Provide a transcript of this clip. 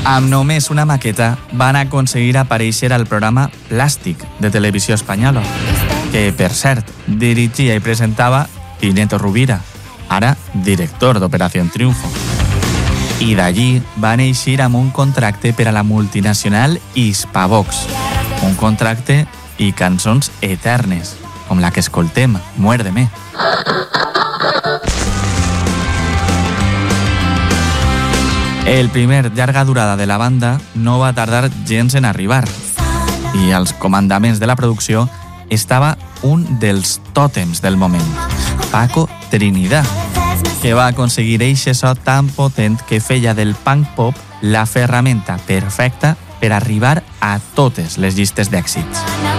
Amb només una maqueta van aconseguir aparèixer al programa Plàstic de Televisió Espanyola, que, per cert, dirigia i presentava Pineto Rovira, ara director d'Operació Triunfo. I d'allí va néixer amb un contracte per a la multinacional Hispavox. Un contracte i cançons eternes, com la que escoltem, Muérdeme. El primer llarga durada de la banda no va tardar gens en arribar i als comandaments de la producció estava un dels tòtems del moment, Paco Trinidad, que va aconseguir eixe so tan potent que feia del punk pop la ferramenta perfecta per arribar a totes les llistes d'èxits.